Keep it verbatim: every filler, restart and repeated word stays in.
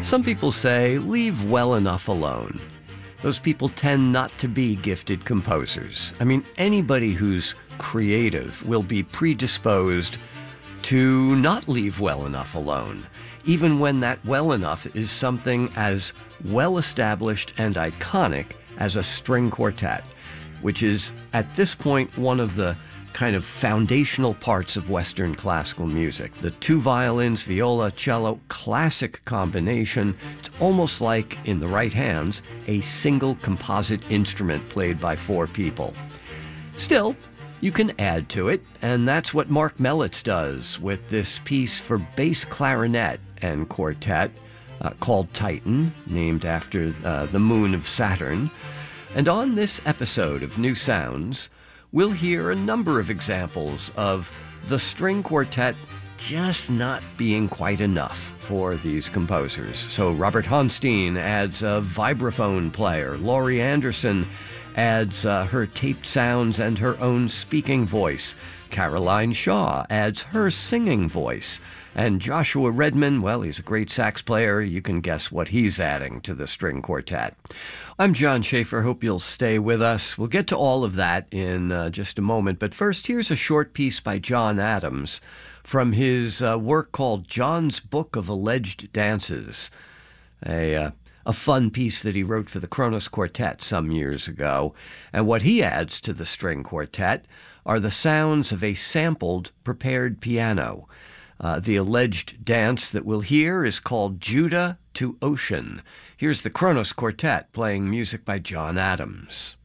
Some people say, leave well enough alone. Those people tend not to be gifted composers. I mean, anybody who's creative will be predisposed to not leave well enough alone, even when that well enough is something as well-established and iconic as a string quartet, which is, at this point, one of the kind of foundational parts of Western classical music. The two violins, viola, cello, classic combination. It's almost like, in the right hands, a single composite instrument played by four people. Still, you can add to it, and that's what Mark Melitz does with this piece for bass clarinet and quartet uh, called Titan, named after uh, the moon of Saturn. And on this episode of New Sounds, we'll hear a number of examples of the string quartet just not being quite enough for these composers. So Robert Honstein adds a vibraphone player. Laurie Anderson adds uh, her taped sounds and her own speaking voice. Caroline Shaw adds her singing voice. And Joshua Redman, well, he's a great sax player. You can guess what he's adding to the string quartet. I'm John Schaefer. Hope you'll stay with us. We'll get to all of that in uh, just a moment. But first, here's a short piece by John Adams from his uh, work called John's Book of Alleged Dances, a, uh, a fun piece that he wrote for the Kronos Quartet some years ago. And what he adds to the string quartet are the sounds of a sampled prepared piano. Uh, the alleged dance that we'll hear is called Judah to Ocean. Here's the Kronos Quartet playing music by John Adams.